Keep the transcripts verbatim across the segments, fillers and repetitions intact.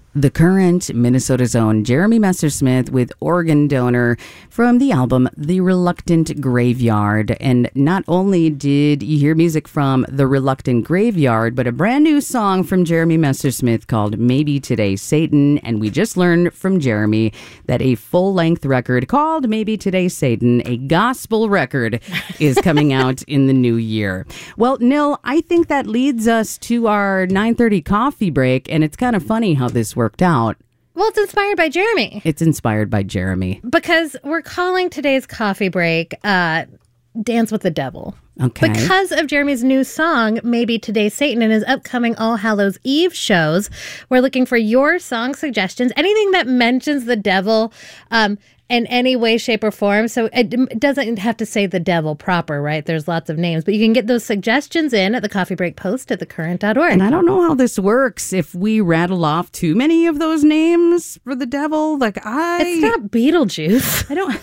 The Current, Minnesota's own Jeremy Messersmith with Organ Donor from the album The Reluctant Graveyard. And not only did you hear music from The Reluctant Graveyard, but a brand new song from Jeremy Messersmith called Maybe Today Satan. And we just learned from Jeremy that a full-length record called Maybe Today Satan, a gospel record, is coming out in the new year. Well, Nil, I think that leads us to our nine thirty coffee break, and it's kind of funny how this worked out. Well, it's inspired by Jeremy. It's inspired by Jeremy. Because we're calling today's coffee break uh, Dance with the Devil. Okay. Because of Jeremy's new song, Maybe Today Satan, and his upcoming All Hallows Eve shows, we're looking for your song suggestions, anything that mentions the devil um, in any way, shape, or form. So it, it doesn't have to say the devil proper, right? There's lots of names, but you can get those suggestions in at the Coffee Break Post at the current dot org. And I don't know how this works. If we rattle off too many of those names for the devil, like I... It's not Beetlejuice. I don't...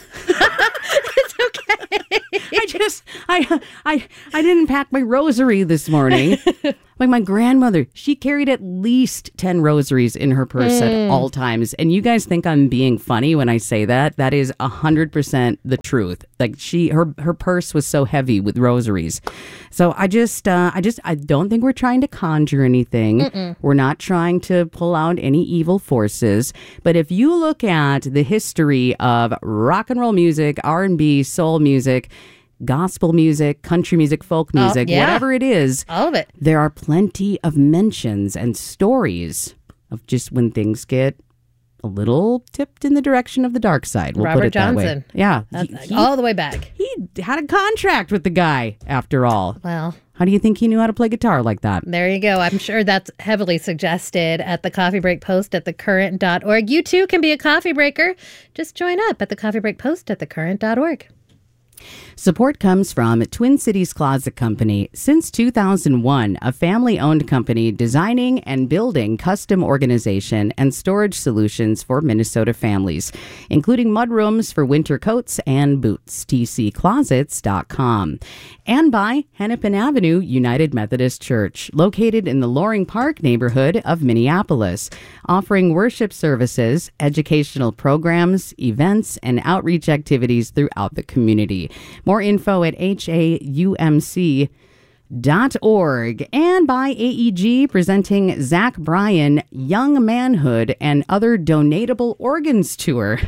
It's okay. I just, I, I, I didn't pack my rosary this morning. Like my grandmother, she carried at least ten rosaries in her purse mm. at all times. And you guys think I'm being funny when I say that? That is one hundred percent the truth. Like she, her, her purse was so heavy with rosaries. So I just, uh, I just, I don't think we're trying to conjure anything. Mm-mm. We're not trying to pull out any evil forces. But if you look at the history of rock and roll music, R and B, soul music, gospel music, country music, folk music, oh, yeah. whatever it is, all of it. There are plenty of mentions and stories of just when things get a little tipped in the direction of the dark side. We'll Robert put it Johnson. that way. Yeah. He, he, all the way back. He had a contract with the guy, after all. Well, how do you think he knew how to play guitar like that? There you go. I'm sure that's heavily suggested at the Coffee Break Post at the current dot org. You too can be a coffee breaker. Just join up at the Coffee Break Post at the current dot org. Support comes from Twin Cities Closet Company. Since two thousand one, a family-owned company designing and building custom organization and storage solutions for Minnesota families, including mudrooms for winter coats and boots. T C closets dot com. And by Hennepin Avenue United Methodist Church, located in the Loring Park neighborhood of Minneapolis, offering worship services, educational programs, events, and outreach activities throughout the community. More info at H A U M C dot org. And by A E G, presenting Zach Bryan Young Manhood and Other Donatable Organs Tour.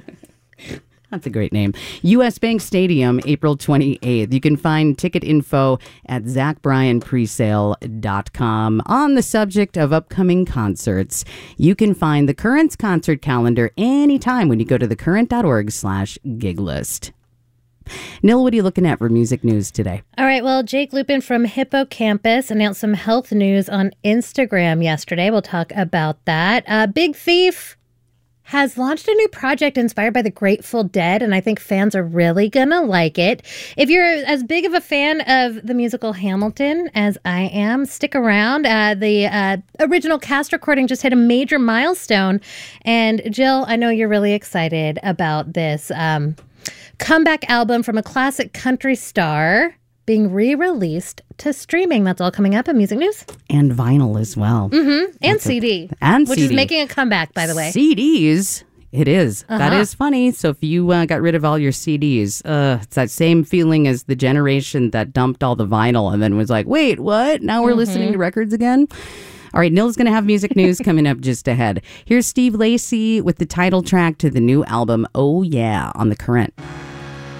That's a great name. U S Bank Stadium, April twenty-eighth. You can find ticket info at zach bryan presale dot com. On the subject of upcoming concerts, you can find the Current's concert calendar anytime when you go to the current dot org slash gig list. Nil, what are you looking at for music news today? All right, well, Jake Lupin from Hippocampus announced some health news on Instagram yesterday. We'll talk about that. Uh, Big Thief has launched a new project inspired by the Grateful Dead, and I think fans are really going to like it. If you're as big of a fan of the musical Hamilton as I am, stick around. Uh, the uh, original cast recording just hit a major milestone, and Jill, I know you're really excited about this um, comeback album from a classic country star being re-released to streaming. That's all coming up in music news. And vinyl as well. Mm-hmm. And That's C D. A, and which C D. Is making a comeback, by the way. C Ds. It is. Uh-huh. That is funny. So if you uh, got rid of all your C Ds, uh, it's that same feeling as the generation that dumped all the vinyl and then was like, wait, what? Now we're mm-hmm. listening to records again? All right, Nil's going to have music news coming up just ahead. Here's Steve Lacy with the title track to the new album, Oh Yeah, on The Current.